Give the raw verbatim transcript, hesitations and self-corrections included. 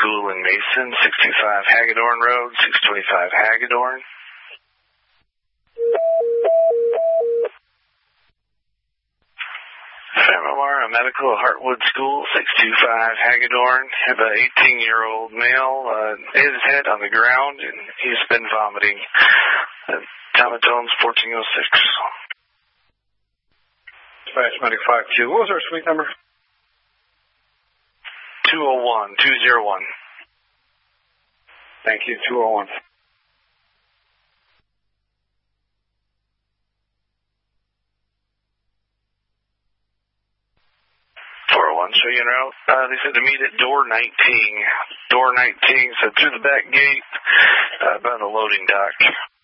School in Mason, six two five Hagedorn Road, six twenty-five Hagedorn. Famimar Medical Heartwood School, six two five Hagedorn. Have an eighteen-year-old male, uh, his head on the ground, and he's been vomiting. Uh, Tomatones fourteen oh six. Dispatch Medic five two. What was our suite number? two oh one, two oh one. Thank you, two oh one. four oh one, show you en route. Uh, they said to meet at door nineteen. Door nineteen, so through the back gate, uh, by the loading dock.